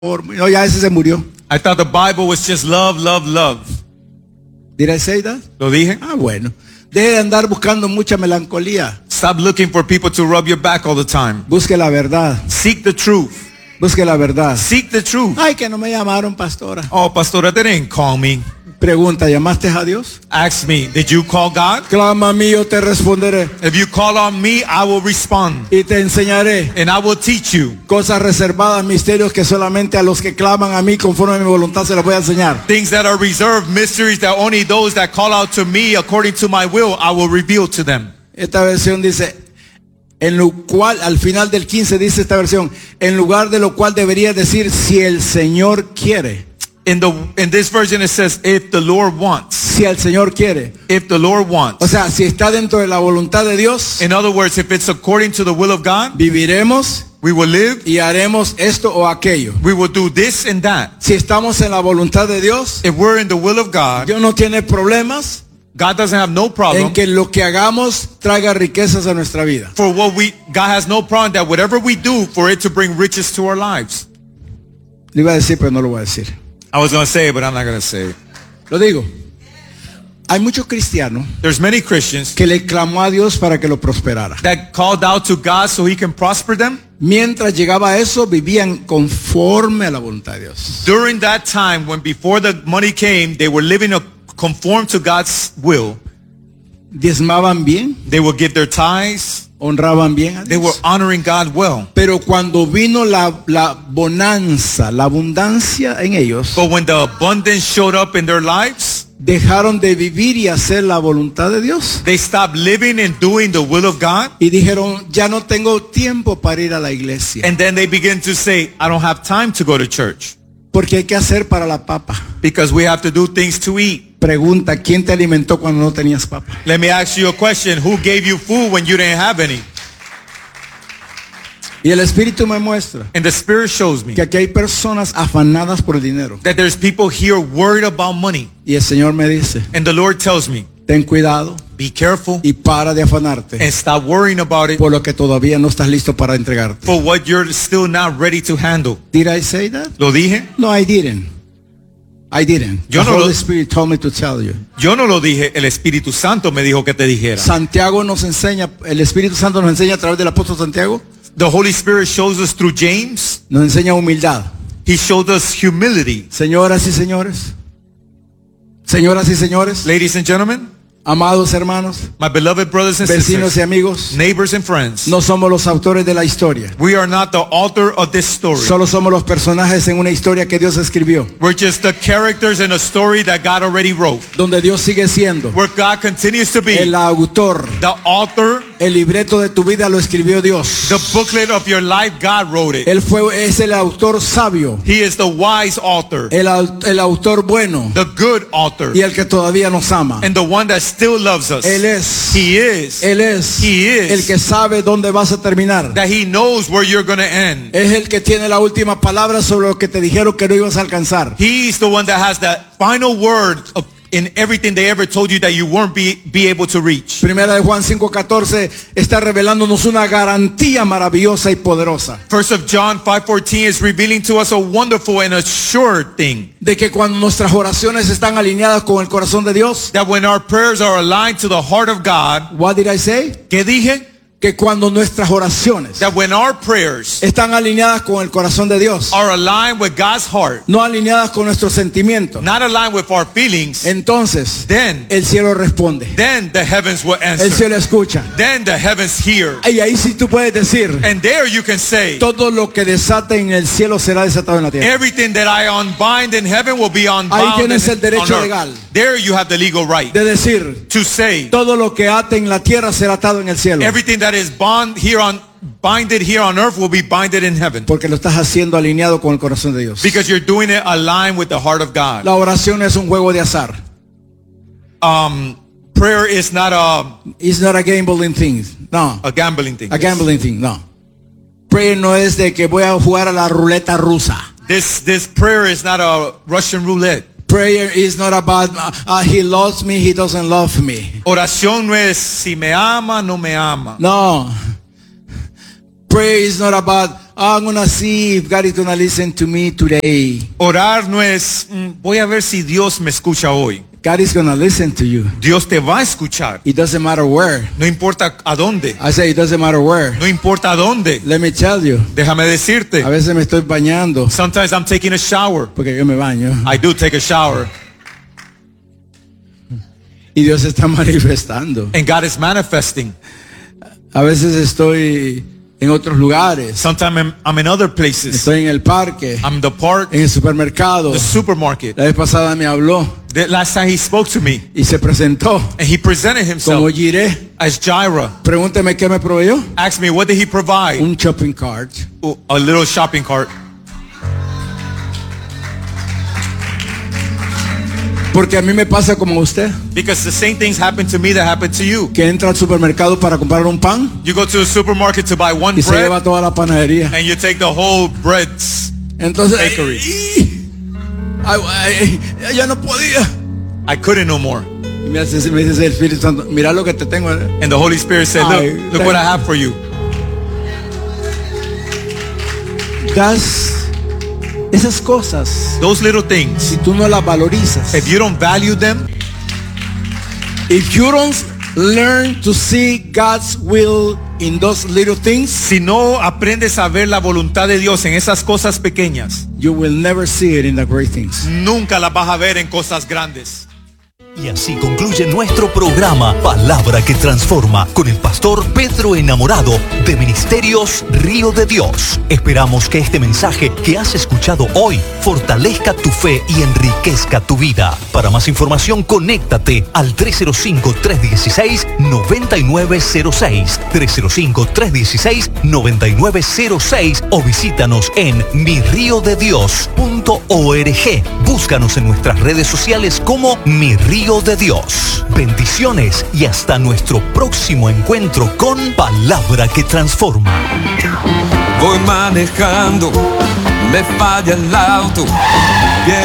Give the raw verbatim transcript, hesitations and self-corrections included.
No, ya ese se murió. I thought the Bible was just love, love, love. Did I say that? ¿Lo dije? Ah, bueno. Deje de andar buscando mucha melancolía. Stop looking for people to rub your back all the time. Busque la verdad. Seek the truth. Busque la verdad. Seek the truth. Ay, que no me llamaron, pastora. Oh, pastora, they didn't call me. Pregunta, ¿llamaste a Dios? Ask me, did you call God? Clama a mí, yo te responderé. If you call on me, I will respond. Y te enseñaré And I will teach you cosas reservadas, misterios que solamente a los que claman a mí conforme a mi voluntad se los voy a enseñar. things that are reserved, mysteries that only those that call out to me according to my will, I will reveal to them. Esta versión dice, en lo cual, al final del quince dice esta versión, en lugar de lo cual debería decir, si el Señor quiere. In the in this version it says, if the Lord wants. Si el Señor quiere. If the Lord wants. O sea, si está dentro de la voluntad de Dios, In other words, if it's according to the will of God, viviremos we will live, y haremos esto o aquello. we will do this and that. Si estamos en la voluntad de Dios, If we're in the will of God, Dios no tiene problemas God doesn't have no en problem que lo que hagamos traiga riquezas a nuestra vida. for what we, God has no problem that whatever we do for it to bring riches to our lives. Le iba a decir, pero no lo voy a decir. I was going to say it, but I'm not going to say it. Lo digo. Hay muchos cristianos There's many Christians que le clamó a Dios para que lo prosperara. that called out to God so he can prosper them. Mientras llegaba a eso, vivían conforme a la voluntad de Dios. During that time, when before the money came, they were living a, conform to God's will. Diezmaban bien, They would give their tithes. honraban bien a They were Dios. honoring God well. Pero cuando vino la, la bonanza, la abundancia en ellos, But when the abundance showed up in their lives, dejaron de vivir y hacer la voluntad de Dios. they stopped living and doing the will of God. Y dijeron, ya no tengo tiempo para ir a la iglesia. And then they begin to say, I don't have time to go to church Porque hay que hacer para la papa. because we have to do things to eat. Pregunta, ¿quién te alimentó cuando no tenías papa? Let me ask you a question. Who gave you food when you didn't have any? Y el Espíritu me muestra And the Spirit shows me que aquí hay personas afanadas por el dinero. that there's people here worried about money. Y el Señor me dice, And the Lord tells me, ten cuidado be careful y para de afanarte and stop worrying about it por lo que todavía no estás listo para entregarte. for what you're still not ready to handle. Did I say that? ¿Lo dije? No, I didn't. I didn't. Yo The no lo- Holy Spirit told me to tell you. Yo no lo dije, el Espíritu Santo me dijo que te dijera. Santiago nos enseña, el Espíritu Santo nos enseña a través del apóstol Santiago, The Holy Spirit shows us through James. nos enseña humildad. He showed us humility. Señoras y señores, señoras y señores, Ladies and gentlemen, amados hermanos, my beloved brothers and vecinos y sisters, amigos, neighbors and friends, no somos los autores de la historia. we are not the author of this story. Solo somos los personajes en una historia que Dios escribió, We're just the characters in a story that God already wrote. donde Dios sigue siendo Where God continues to be el autor. the author, El libreto de tu vida lo escribió Dios. the booklet of your life, God wrote it. Él fue, es el autor sabio, He is the wise author, el, au- el autor bueno the good author, y el que todavía nos ama. and the one that still loves us. Él es, He is. Él es He is. el que sabe dónde vas a terminar. That he knows where you're going to end. Es el que tiene la última palabra sobre lo que te dijeron que no ibas a alcanzar. He's the one that has the final word of, in everything they ever told you that you won't be, be able to reach. Primera de Juan cinco catorce está revelándonos una garantía maravillosa y poderosa First of John five fourteen is revealing to us a wonderful and a sure thing. de que cuando nuestras oraciones están alineadas con el corazón de Dios, That when our prayers are aligned to the heart of God, what did I say? ¿qué dije? Que cuando nuestras oraciones That when our prayers están alineadas con el corazón de Dios, are aligned with God's heart, no alineadas con nuestros sentimientos, not aligned with our feelings, entonces then, el cielo responde, then the heavens will el answer. cielo escucha. Then the heavens hear. Y ahí sí tú puedes decir, And there you can say, todo lo que desate en el cielo será desatado en la tierra. everything that I unbind in heaven will be Ahí unbound tienes el in, derecho on earth. legal There you have the legal right de decir, to say, todo lo que ate en la tierra será atado en el cielo. everything that is bond here on binded here on earth will be binded in heaven. Porque lo estás haciendo alineado con el corazón de Dios. Because you're doing it aligned with the heart of God. La oración es un juego de azar. Um, prayer is not a, It's not a gambling thing. No. a gambling thing. A gambling thing. No. Prayer no es de que voy a jugar a la ruleta rusa. This this prayer is not a Russian roulette. Prayer is not about uh, uh, he loves me, he doesn't love me. Oración no es si me ama, no me ama. No. Prayer is not about oh, I'm gonna see if God is gonna listen to me today. Orar no es, mm, voy a ver si Dios me escucha hoy. God is gonna listen to you. Dios te va a escuchar. It doesn't matter where. No importa a dónde. I say it doesn't matter where. No importa a dónde. Let me tell you. Déjame decirte. A veces me estoy bañando Sometimes I'm taking a shower. porque yo me baño I do take a shower. y Dios se está manifestando. And God is manifesting. A veces estoy en otros lugares. Sometimes I'm, I'm in other places. Estoy en el parque, I'm in the park, en el supermercado. the supermarket. La vez pasada me habló The last time he spoke to me, y se presentó and he presented como himself Jireh. as Jireh. Pregúnteme qué me proveyó. Asked me, what did he provide? Un shopping cart. Oh, a little shopping cart. Porque a mí me pasa como a usted, Because the same things happen to me that happen to you. que entra al supermercado para comprar un pan You go to the supermarket to buy one y se bread, lleva toda la panadería. and you take the whole breads. Entonces, Bakery. ay, ay, ay, ya no podía. I couldn't no more. Y me dice, me dice el Espíritu Santo, mira lo que te tengo. And the Holy Spirit said, Ay, look, look what I have for you. Das esas cosas, Those little things, si tú no las valorizas, if you don't value them, if you don't learn to see God's will in those little things, si no aprendes a ver la voluntad de Dios en esas cosas pequeñas, you will never see it in the great things. nunca las vas a ver en cosas grandes. Y así concluye nuestro programa Palabra que Transforma con el pastor Pedro Enamorado de Ministerios Río de Dios. Esperamos que este mensaje que has escuchado hoy fortalezca tu fe y enriquezca tu vida. Para más información, conéctate al tres cero cinco, tres uno seis, nueve nueve cero seis, tres cero cinco, tres uno seis, nueve nueve cero seis o visítanos en mi río de dios punto org. Búscanos en nuestras redes sociales como Mi Río de Dios. Bendiciones y hasta nuestro próximo encuentro con Palabra que Transforma. Voy manejando, me falla el auto.